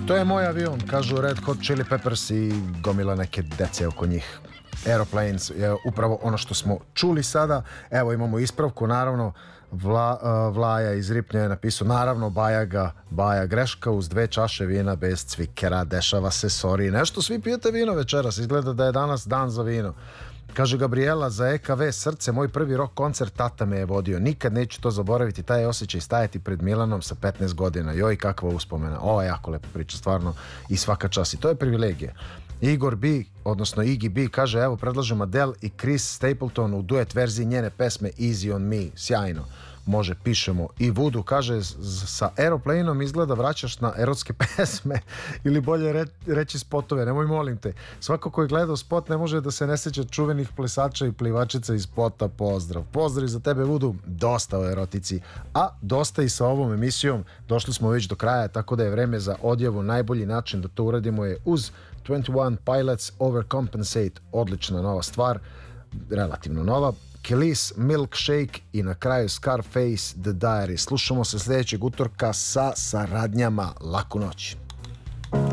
To je moj avion, kažu Red Hot Chili Peppers i gomila neke dece oko njih. Aeroplanes je upravo ono što smo čuli sada. Evo imamo ispravku, naravno Vlaja iz Ripnja je napisao, naravno Baja greška uz 2 čaše vina bez cvikera, dešava se, sorry. Nešto svi pijete vino večeras, izgleda da je danas dan za vino. Kaže Gabriela za EKV Srce, moj prvi rock koncert, tata me je vodio. Nikad neću to zaboraviti, taj osjećaj stajati pred Milanom sa 15 godina. Joj, kakva uspomena. Ovo je jako lepa priča, stvarno, i svaka čast. I to je privilegija. Igor B, odnosno Iggy B, kaže, evo, predlažem Adele i Chris Stapleton u duet verziji njene pesme Easy on Me. Sjajno. Može, pišemo. I Voodoo kaže, sa Aeroplaneom izgleda vraćaš na erotske pesme ili bolje reći spotove, nemoj molim te. Svako ko je gledao spot ne može da se ne seća čuvenih plesača i plivačica iz spota. Pozdrav. Pozdrav za tebe, Voodoo. Dosta o erotici, a dosta i sa ovom emisijom. Došli smo već do kraja, tako da je vreme za odjavu. Najbolji način da to uradimo je uz 21 Pilots Overcompensate. Odlična nova stvar, relativno nova. Kelis, Milkshake i na kraju Scarface, The Diary. Slušamo se sljedećeg utorka sa saradnjama. Laku noć.